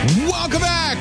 Welcome back.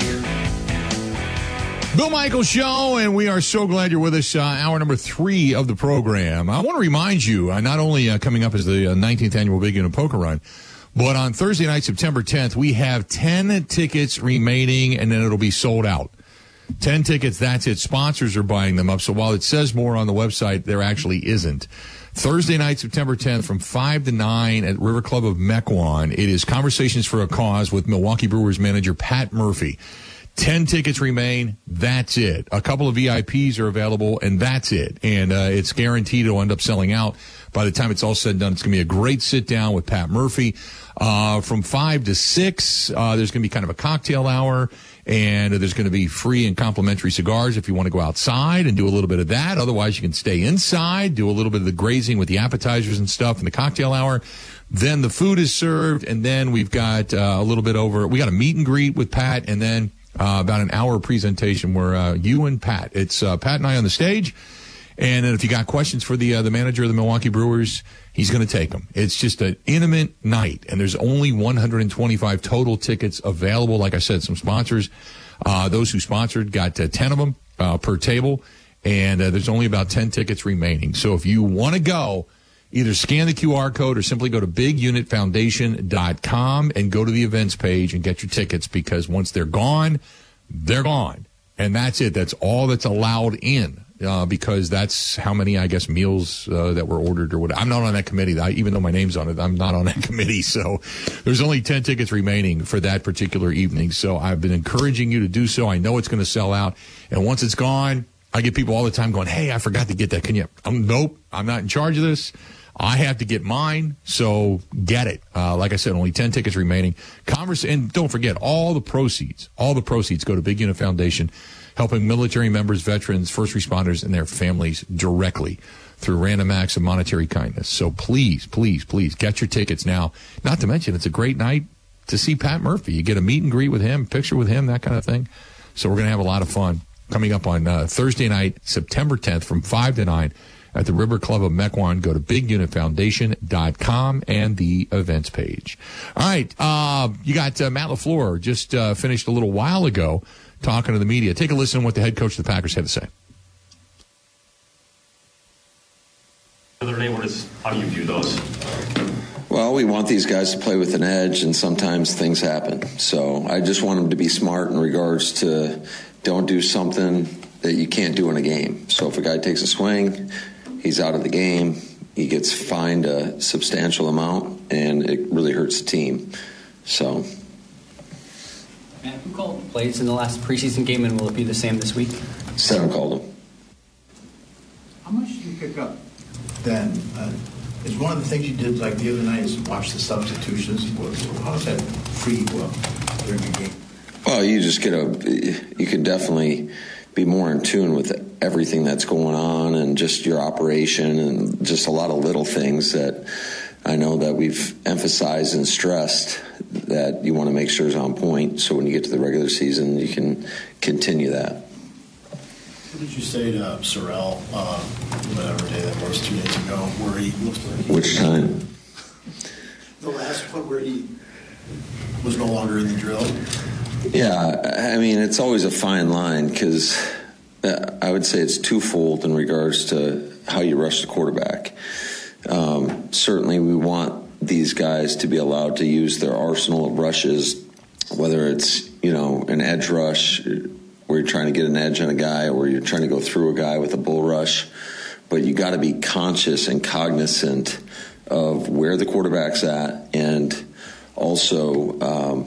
Bill Michaels Show, and we are so glad you're with us. Hour number 3 of the program. I want to remind you, not only coming up as the 19th annual Big Unit Poker Run, but on Thursday night, September 10th, we have 10 tickets remaining, and then it'll be sold out. 10 tickets, that's it. Sponsors are buying them up, so while it says more on the website, there actually isn't. Thursday night, September 10th, from 5 to 9 at River Club of Mequon. It is Conversations for a Cause with Milwaukee Brewers manager Pat Murphy. 10 tickets remain. That's it. A couple of VIPs are available, and that's it. And it's guaranteed it'll end up selling out. By the time it's all said and done, it's going to be a great sit-down with Pat Murphy. From 5 to 6, there's going to be kind of a cocktail hour, and there's going to be free and complimentary cigars if you want to go outside and do a little bit of that. Otherwise, you can stay inside, do a little bit of the grazing with the appetizers and stuff in the cocktail hour. Then the food is served, and then we've got a little bit over. We got a meet and greet with Pat, and then about an hour presentation where you and Pat. It's Pat and I on the stage. And then if you got questions for the manager of the Milwaukee Brewers, he's going to take them. It's just an intimate night, and there's only 125 total tickets available. Like I said, some sponsors, those who sponsored got 10 of them per table, and there's only about 10 tickets remaining. So if you want to go, either scan the QR code or simply go to bigunitfoundation.com and go to the events page and get your tickets, because once they're gone, they're gone. And that's it. That's all that's allowed in. Because that's how many, I guess, meals that were ordered or whatever. I'm not on that committee. Even though my name's on it, I'm not on that committee. So there's only 10 tickets remaining for that particular evening. So I've been encouraging you to do so. I know it's going to sell out. And once it's gone, I get people all the time going, hey, I forgot to get that. Can you? Nope, I'm not in charge of this. I have to get mine, so get it. Like I said, only 10 tickets remaining. And don't forget, all the proceeds go to Big Unit Foundation, helping military members, veterans, first responders, and their families directly through random acts of monetary kindness. So please, please, please get your tickets now. Not to mention, it's a great night to see Pat Murphy. You get a meet and greet with him, picture with him, that kind of thing. So we're going to have a lot of fun coming up on Thursday night, September 10th from 5 to 9 at the River Club of Mequon. Go to bigunitfoundation.com and the events page. All right, you got Matt LaFleur, just finished a little while ago talking to the media. Take a listen to what the head coach of the Packers had to say. The other day, how do you view those? Well, we want these guys to play with an edge, and sometimes things happen. So I just want them to be smart in regards to don't do something that you can't do in a game. So if a guy takes a swing, he's out of the game, he gets fined a substantial amount, and it really hurts the team. So... Matt, who called plays in the last preseason game, and will it be the same this week? 7 called them. How much do you pick up then? Is one of the things you did like the other night is watch the substitutions? How does that free you up during the game? Well, you just you can definitely be more in tune with everything that's going on and just your operation and just a lot of little things that I know that we've emphasized and stressed that you want to make sure is on point, so when you get to the regular season, you can continue that. What did you say to Sorrell, whatever day that was, 2 days ago, where he looked like... Which time? The last one where he was no longer in the drill. Yeah, I mean, it's always a fine line because I would say it's twofold in regards to how you rush the quarterback. Certainly we want these guys to be allowed to use their arsenal of rushes, whether it's, an edge rush where you're trying to get an edge on a guy or you're trying to go through a guy with a bull rush. But you got to be conscious and cognizant of where the quarterback's at, and also,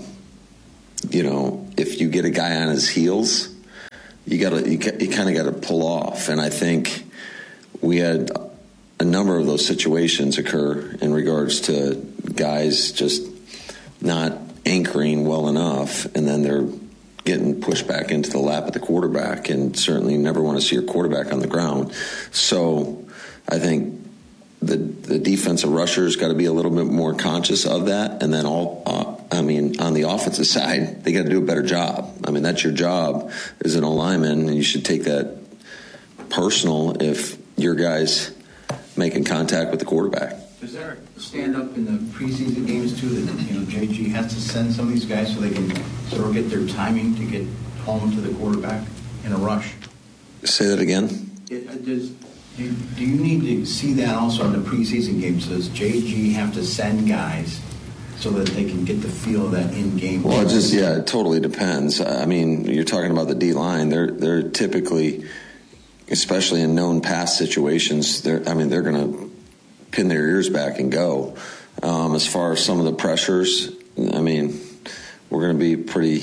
if you get a guy on his heels, you kind of got to pull off. And I think we had a number of those situations occur in regards to guys just not anchoring well enough, and then they're getting pushed back into the lap of the quarterback, and certainly never want to see your quarterback on the ground. So I think the defensive rushers got to be a little bit more conscious of that, and then on the offensive side, they got to do a better job. I mean, that's your job as an O-lineman, and you should take that personal if your guys making contact with the quarterback. Does that stand up in the preseason games too? That JG has to send some of these guys so they can sort of get their timing to get home to the quarterback in a rush? Say that again. Do you need to see that also in the preseason games? Does JG have to send guys so that they can get the feel of that in-game? Well, it totally depends. I mean, you're talking about the D-line. They're typically, especially in known pass situations, they're going to pin their ears back and go. As far as some of the pressures, I mean, we're going to be pretty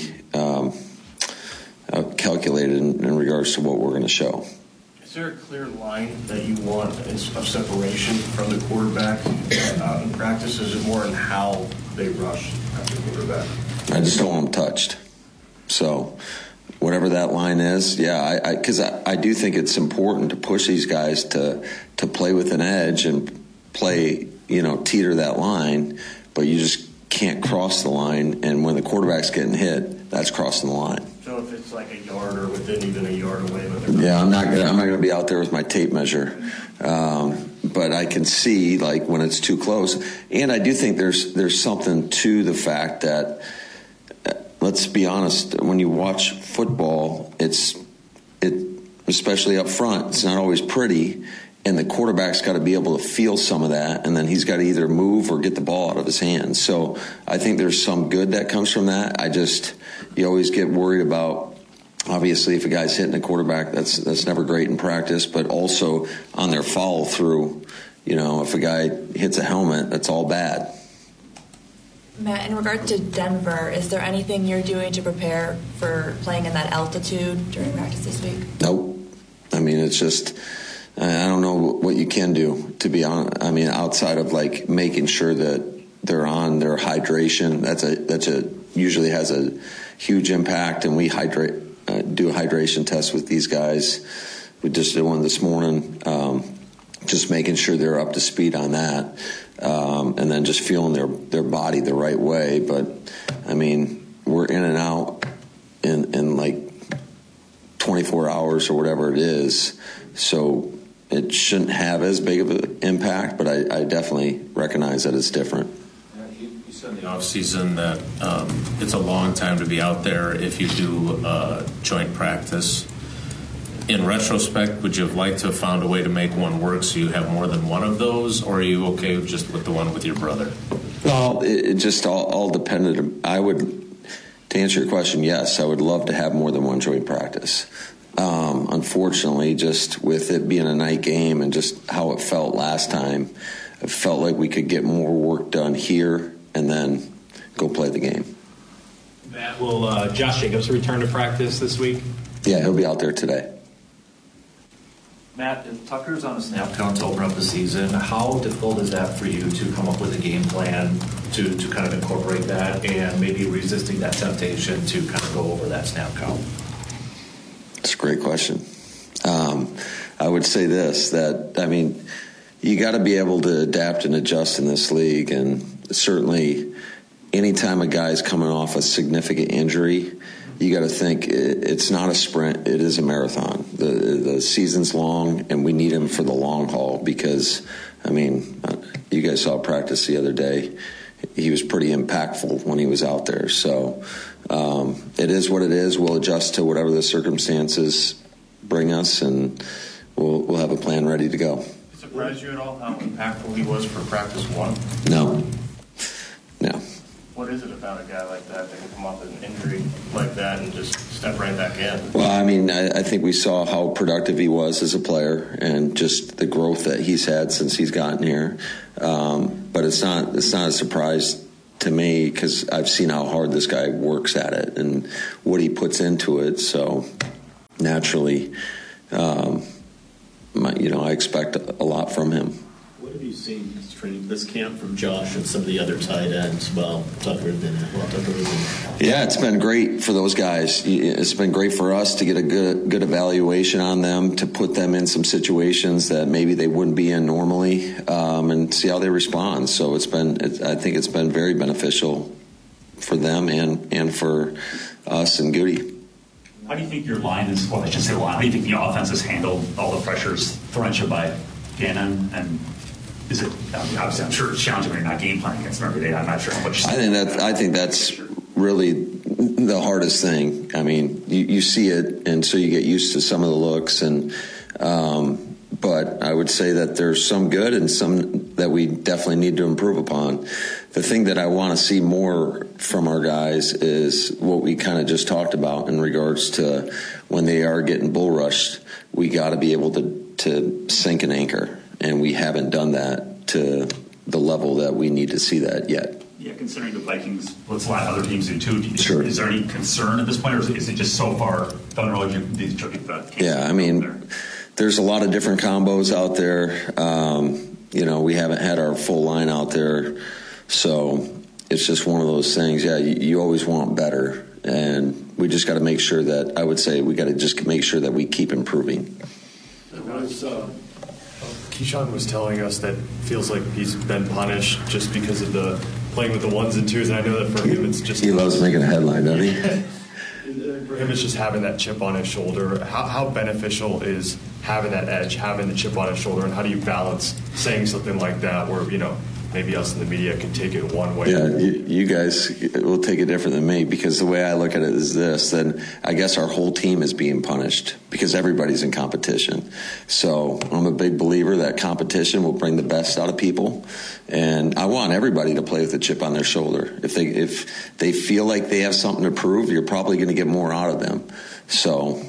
calculated in regards to what we're going to show. Is there a clear line that you want of separation from the quarterback in practice? Is it more in how they rush after the quarterback? I just don't want them touched. So whatever that line is, because I do think it's important to push these guys to play with an edge and play, teeter that line, but you just can't cross the line. And when the quarterback's getting hit, that's crossing the line. So if it's like a yard or within even a yard away, I'm not gonna be out there with my tape measure, but I can see like when it's too close. And I do think there's something to the fact that, let's be honest, when you watch football, especially up front, it's not always pretty. And the quarterback's got to be able to feel some of that, and then he's got to either move or get the ball out of his hands. So I think there's some good that comes from that. You always get worried about, obviously, if a guy's hitting a quarterback, that's never great in practice, but also on their follow through, if a guy hits a helmet, that's all bad. Matt, in regard to Denver, is there anything you're doing to prepare for playing in that altitude during practice this week? Nope. I mean, it's just, I don't know what you can do, to be honest. I mean, outside of like making sure that they're on their hydration, that's usually has a huge impact. And we do a hydration test with these guys. We just did one this morning, just making sure they're up to speed on that, and then just feeling their body the right way. But I mean, we're in and out in like 24 hours or whatever it is, so it shouldn't have as big of an impact, but I definitely recognize that it's different. You said in the offseason that it's a long time to be out there if you do joint practice. In retrospect, would you have liked to have found a way to make one work so you have more than one of those, or are you okay just with the one with your brother? Well, it just all depended. To answer your question, yes, I would love to have more than one joint practice. Unfortunately, just with it being a night game and just how it felt last time, it felt like we could get more work done here and then go play the game. Matt, will Josh Jacobs return to practice this week? Yeah, he'll be out there today. Matt, if Tucker's on a snap count to open up the season, how difficult is that for you to come up with a game plan to kind of incorporate that and maybe resisting that temptation to kind of go over that snap count? That's a great question. I would say this, that, I mean, you got to be able to adapt and adjust in this league. And certainly anytime a guy's coming off a significant injury, you got to think it's not a sprint, it is a marathon. The season's long, and we need him for the long haul because, I mean, you guys saw practice the other day. He was pretty impactful when he was out there. So it is what it is. We'll adjust to whatever the circumstances bring us, and we'll have a plan ready to go. Did it surprise you at all how impactful he was for practice one? No. What is it about a guy like that can come off with an injury like that and just step right back in? Well, I mean, I think we saw how productive he was as a player and just the growth that he's had since he's gotten here. But it's not a surprise to me because I've seen how hard this guy works at it and what he puts into it. So naturally, I expect a lot from him. What have you seen this camp from Josh and some of the other tight ends? Well, Tucker didn't. Yeah, it's been great for those guys. It's been great for us to get a good evaluation on them, to put them in some situations that maybe they wouldn't be in normally, and see how they respond. So I think it's been very beneficial for them and for us and Goody. How do you think your line is? Well, I should say line. How do you think the offense has handled all the pressures thrown at you by Gannon and is it? Obviously, I'm sure it's challenging when you're not game planning against them every day. I'm not sure how much. I think that's really the hardest thing. I mean, you see it, and so you get used to some of the looks, and but I would say that there's some good and some that we definitely need to improve upon. The thing that I want to see more from our guys is what we kind of just talked about in regards to when they are getting bull rushed, we got to be able to sink an anchor, and we haven't done that to the level that we need to see that yet. Yeah, considering the Vikings, what's a lot of other teams do too. Sure. Is there any concern at this point, or is it just so far down the road these Yeah, I mean, there's a lot of different combos out there. We haven't had our full line out there, so it's just one of those things. Yeah, you always want better, and we just got to make sure that, I would say, we got to just make sure that we keep improving. Keyshawn was telling us that feels like he's been punished just because of the playing with the ones and twos, and I know that for him it's just... He loves making a headline, doesn't he? For him, it's just having that chip on his shoulder. How beneficial is having that edge, having the chip on his shoulder, and how do you balance saying something like that where, maybe us in the media can take it one way? Yeah, you guys will take it different than me, because the way I look at it is this: then I guess our whole team is being punished because everybody's in competition. So I'm a big believer that competition will bring the best out of people, and I want everybody to play with a chip on their shoulder. If they feel like they have something to prove, you're probably going to get more out of them. So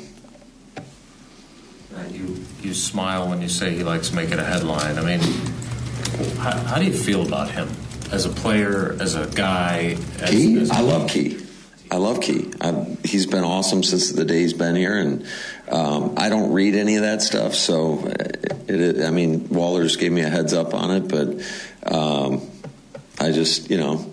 you smile when you say he likes making a headline. I mean, how do you feel about him as a player, as a guy? I love Key. He's been awesome since the day he's been here, and I don't read any of that stuff. So, Waller's gave me a heads up on it, but I just, I'm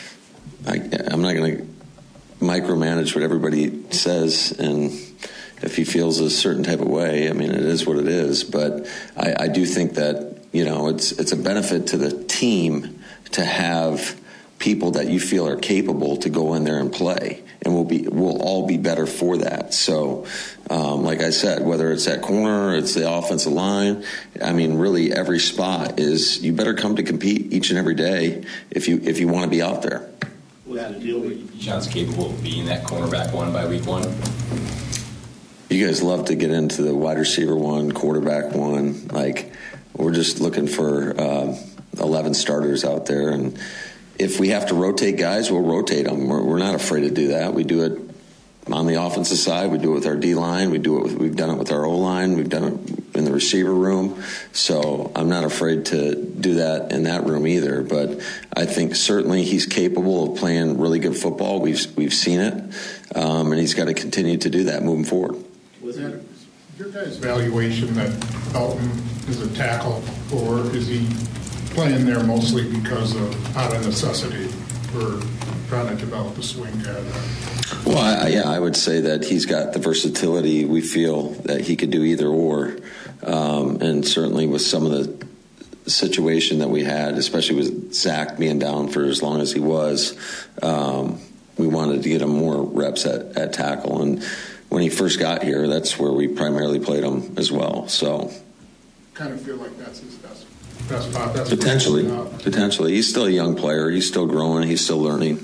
not going to micromanage what everybody says, and if he feels a certain type of way, I mean, it is what it is. But I do think that, it's a benefit to the team to have people that you feel are capable to go in there and play, and we'll all be better for that. So, like I said, whether it's at corner, it's the offensive line, I mean, really every spot is, you better come to compete each and every day if you want to be out there. John's capable of being that cornerback one by week one. You guys love to get into the wide receiver one, quarterback one. Like, we're just looking for 11 starters out there, and if we have to rotate guys, we'll rotate them. We're not afraid to do that. We do it on the offensive side. We do it with our D-line. We've done it with our O-line. We've done it in the receiver room. So I'm not afraid to do that in that room either. But I think certainly he's capable of playing really good football. We've seen it, and he's got to continue to do that moving forward. Was that your guys' evaluation that Belton is a tackle, or is he playing there mostly because of out of necessity for trying to develop a swing guy? Well, I would say that he's got the versatility. We feel that he could do either or, and certainly with some of the situation that we had, especially with Zach being down for as long as he was, we wanted to get him more reps at tackle. And when he first got here, that's where we primarily played him as well. So, kind of feel like that's his best spot. That's potentially. He's still a young player. He's still growing. He's still learning.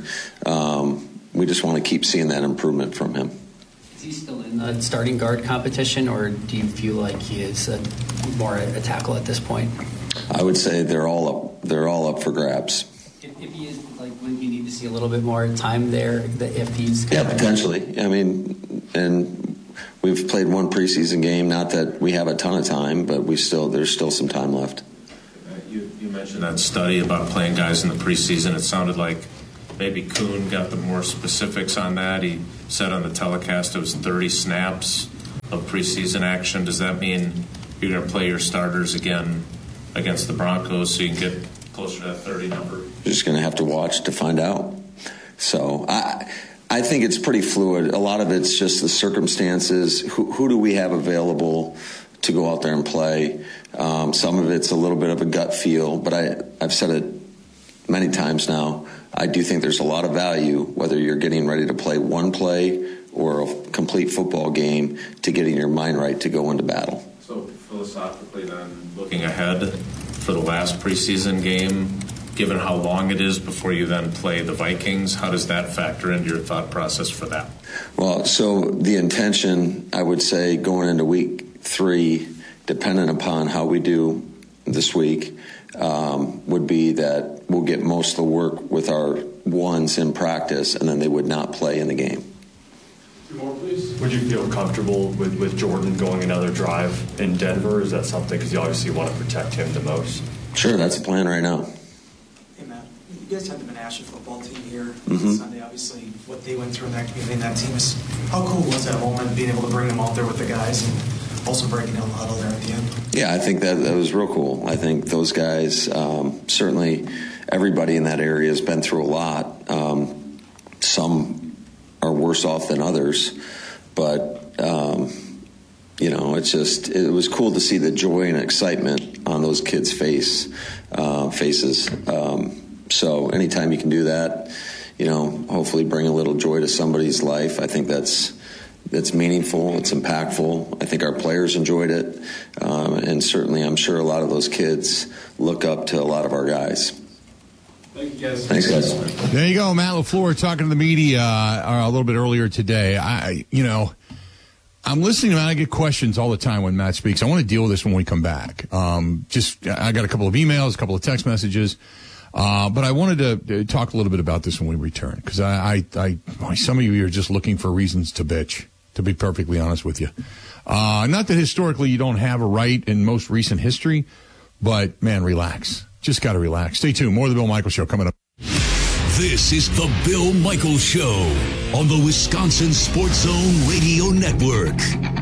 We just want to keep seeing that improvement from him. Is he still in the starting guard competition, or do you feel like he is more a tackle at this point? I would say they're all up for grabs. If he is, wouldn't you need to see a little bit more time there? If he's potentially. I mean, and we've played one preseason game. Not that we have a ton of time, but there's still some time left. You mentioned that study about playing guys in the preseason. It sounded like maybe Kuhn got the more specifics on that. He said on the telecast it was 30 snaps of preseason action. Does that mean you're going to play your starters again against the Broncos so you can get closer to that 30 number? You're just going to have to watch to find out. So I think it's pretty fluid. A lot of it's just the circumstances. Who do we have available to go out there and play? Some of it's a little bit of a gut feel, but I've said it many times now. I do think there's a lot of value, whether you're getting ready to play one play or a complete football game, to getting your mind right to go into battle. So philosophically then, looking ahead for the last preseason game, given how long it is before you then play the Vikings? How does that factor into your thought process for that? Well, so the intention, I would say, going into week 3, depending upon how we do this week, would be that we'll get most of the work with our ones in practice, and then they would not play in the game. Would you feel comfortable with Jordan going another drive in Denver? Is that something, because you obviously want to protect him the most? Sure, that's the plan right now. Hey, Matt, you guys had the Menasha football team here Mm-hmm. Sunday. Obviously, what they went through in that community and that team is, how cool was that moment, being able to bring them out there with the guys and also breaking down the huddle there at the end? Yeah, I think that was real cool. I think those guys, certainly everybody in that area has been through a lot. Some are worse off than others, but it was cool to see the joy and excitement on those kids' faces. So anytime you can do that, hopefully bring a little joy to somebody's life, I think that's meaningful, it's impactful. I think our players enjoyed it, and certainly I'm sure a lot of those kids look up to a lot of our guys. Thank you, guys. Thanks, guys. There you go, Matt LaFleur talking to the media a little bit earlier today. I'm listening to Matt. I get questions all the time when Matt speaks. I want to deal with this when we come back. I got a couple of emails, a couple of text messages, but I wanted to talk a little bit about this when we return, because some of you are just looking for reasons to bitch, to be perfectly honest with you. Not that historically you don't have a right in most recent history, but man, relax. Just got to relax. Stay tuned. More of the Bill Michaels Show coming up. This is the Bill Michaels Show on the Wisconsin Sports Zone Radio Network.